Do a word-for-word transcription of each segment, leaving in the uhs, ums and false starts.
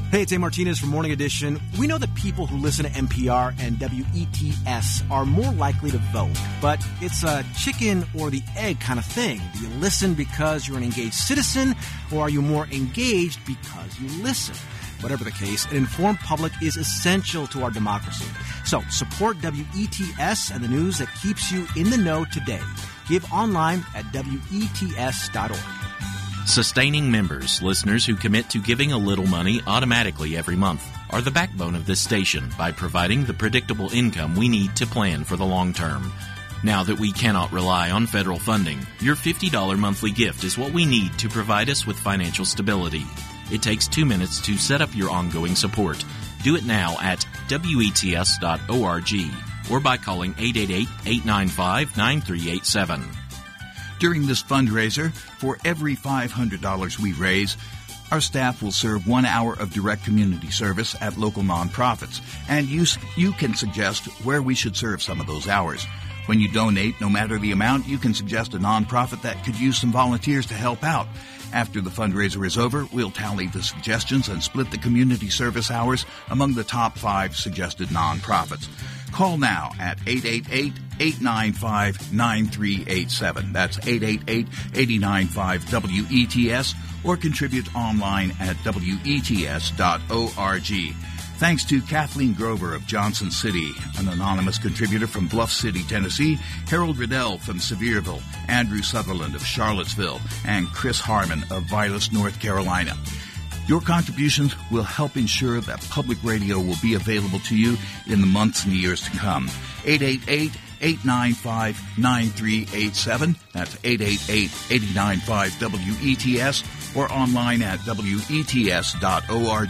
Hey, it's A. Martinez from Morning Edition. We know that people who listen to N P R and W E T S are more likely to vote, but it's a chicken or the egg kind of thing. Do you listen because you're an engaged citizen, or are you more engaged because you listen? Whatever the case, an informed public is essential to our democracy. So support W E T S and the news that keeps you in the know today. Give online at W E T S dot org. Sustaining members, listeners who commit to giving a little money automatically every month, are the backbone of this station by providing the predictable income we need to plan for the long term. Now that we cannot rely on federal funding, your fifty dollars monthly gift is what we need to provide us with financial stability. It takes two minutes to set up your ongoing support. Do it now at W E T S dot org or by calling eight eight eight, eight nine five, nine three eight seven. During this fundraiser, for every five hundred dollars we raise, our staff will serve one hour of direct community service at local nonprofits, and you, you can suggest where we should serve some of those hours. When you donate, no matter the amount, you can suggest a nonprofit that could use some volunteers to help out. After the fundraiser is over, we'll tally the suggestions and split the community service hours among the top five suggested nonprofits. Call now at eight eight eight, eight nine five, nine three eight seven. That's eight eight eight, eight nine five, W E T S or contribute online at W E T S dot org. Thanks to Kathleen Grover of Johnson City, an anonymous contributor from Bluff City, Tennessee, Harold Riddell from Sevierville, Andrew Sutherland of Charlottesville, and Chris Harmon of Vilas, North Carolina. Your contributions will help ensure that public radio will be available to you in the months and years to come. eight eight eight, eight nine five, nine three eight seven. That's eight eight eight, eight nine five, W E T S or online at W E T S dot org.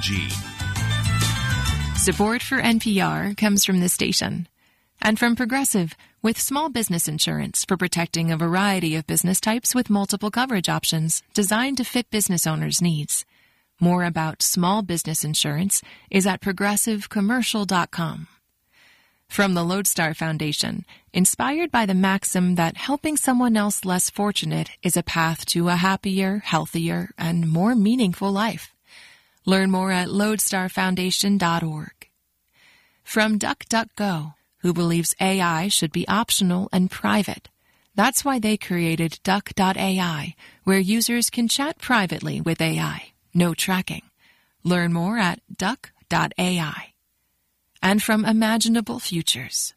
Support for N P R comes from this station and from Progressive, with small business insurance for protecting a variety of business types with multiple coverage options designed to fit business owners' needs. More about small business insurance is at progressive commercial dot com. From the Lodestar Foundation, inspired by the maxim that helping someone else less fortunate is a path to a happier, healthier, and more meaningful life. Learn more at lodestar foundation dot org. From DuckDuckGo, who believes A I should be optional and private. That's why they created Duck dot A I, where users can chat privately with A I. No tracking. Learn more at Duck dot A I. And from Imaginable Futures.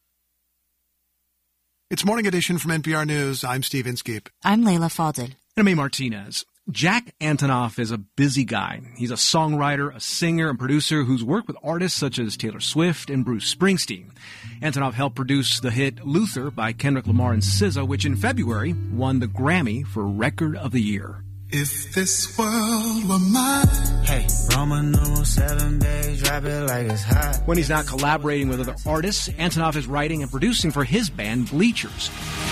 It's Morning Edition from N P R News. I'm Steve Inskeep. I'm Layla Fadel. And I'm A. Martinez. Jack Antonoff is a busy guy. He's a songwriter, a singer, and producer who's worked with artists such as Taylor Swift and Bruce Springsteen. Antonoff helped produce the hit Luther by Kendrick Lamar and S Z A, which in February won the Grammy for Record of the Year. If this world were mine. Hey, Roman numeral seven days, drop it like it's hot. When he's not collaborating with other artists, Antonoff is writing and producing for his band Bleachers.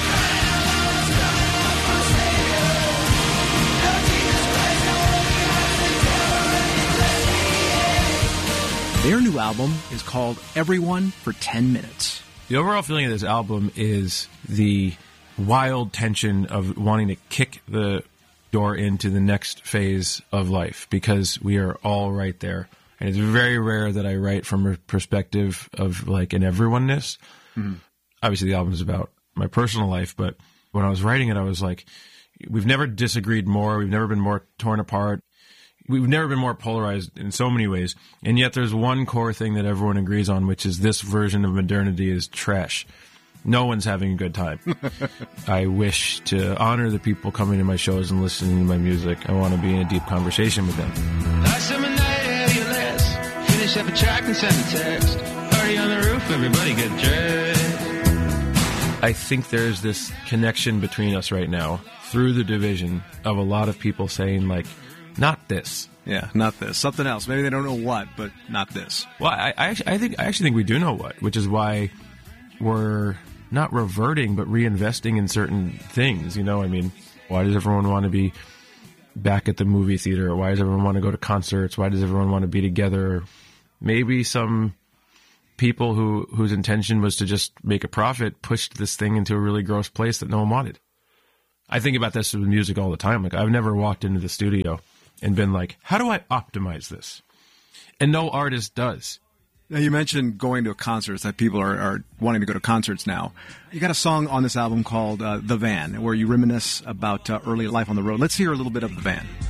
Their new album is called Everyone for ten minutes. The overall feeling of this album is the wild tension of wanting to kick the door into the next phase of life, because we are all right there. And it's very rare that I write from a perspective of like an everyone-ness. Mm-hmm. Obviously, the album is about my personal life, but when I was writing it, I was like, we've never disagreed more. We've never been more torn apart. We've never been more polarized in so many ways. And yet there's one core thing that everyone agrees on, which is this version of modernity is trash. No one's having a good time. I wish to honor the people coming to my shows and listening to my music. I want to be in a deep conversation with them. Last summer night, have your list. Finish up a track and send a text. Party on the roof, everybody get dressed. I think there's this connection between us right now through the division of a lot of people saying, like, not this. Yeah, not this. Something else. Maybe they don't know what, but not this. Well, I, I, actually, I think I actually think we do know what, which is why we're not reverting, but reinvesting in certain things. You know, I mean, why does everyone want to be back at the movie theater? Why does everyone want to go to concerts? Why does everyone want to be together? Maybe some people who whose intention was to just make a profit pushed this thing into a really gross place that no one wanted. I think about this with music all the time. Like, I've never walked into the studio and been like, how do I optimize this? And no artist does. Now, you mentioned going to concerts, that people are, are wanting to go to concerts now. You got a song on this album called uh, The Van, where you reminisce about uh, early life on the road. Let's hear a little bit of The Van.